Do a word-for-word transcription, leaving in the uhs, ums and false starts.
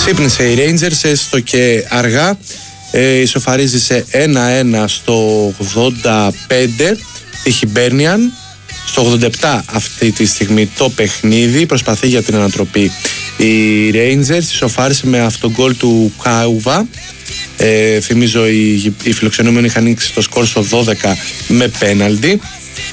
Ξύπνησε η Rangers έστω και αργά, ε, ισοφαρίζει σε ένα ένα στο ογδόντα πέντε η Hibernian. Στο ογδόντα επτά αυτή τη στιγμή το παιχνίδι, προσπαθεί για την ανατροπή η Rangers, ισοφάρισε με αυτόν γκολ του Κάουβα. Ε, θυμίζω οι, οι φιλοξενούμενοι είχαν ανοίξει το σκορ στο δώδεκα με πέναλτι.